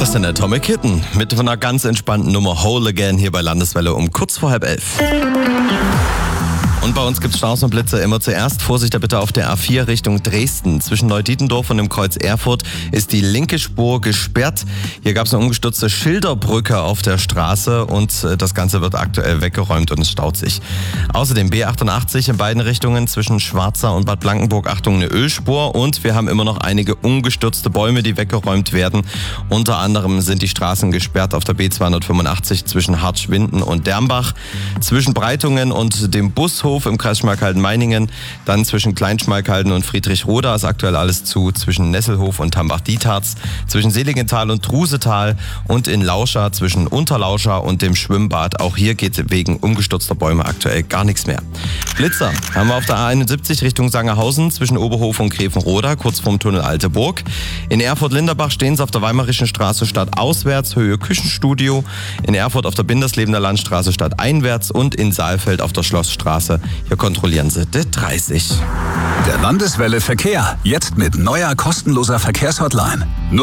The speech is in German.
Das sind Atomic Kitten mit einer ganz entspannten Nummer Whole Again hier bei Landeswelle um kurz vor 10:30. Und bei uns gibt es Staus und Blitze immer zuerst. Vorsicht da bitte auf der A4 Richtung Dresden. Zwischen Neudietendorf und dem Kreuz Erfurt ist die linke Spur gesperrt. Hier gab es eine umgestürzte Schilderbrücke auf der Straße und das Ganze wird aktuell weggeräumt und es staut sich. Außerdem B88 in beiden Richtungen zwischen Schwarza und Bad Blankenburg, Achtung, eine Ölspur. Und wir haben immer noch einige umgestürzte Bäume, die weggeräumt werden. Unter anderem sind die Straßen gesperrt auf der B285 zwischen Hartschwinden und Dermbach, zwischen Breitungen und dem Bushof im Kreis Schmalkalden-Meiningen, dann zwischen Kleinschmalkalden und Friedrichroda ist aktuell alles zu, zwischen Nesselhof und Tambach-Dietharz, zwischen Seligenthal und Trusetal und in Lauscha zwischen Unterlauscha und dem Schwimmbad. Auch hier geht wegen umgestürzter Bäume aktuell gar nichts mehr. Blitzer haben wir auf der A71 Richtung Sangerhausen zwischen Oberhof und Grevenroda, kurz vorm Tunnel Alteburg. In Erfurt-Linderbach stehen sie auf der Weimarischen Straße stadtauswärts, Höhe Küchenstudio. In Erfurt auf der Binderslebener Landstraße stadteinwärts und in Saalfeld auf der Schlossstraße. Hier kontrollieren sie die 30. Der Landeswelle Verkehr, jetzt mit neuer kostenloser Verkehrshotline.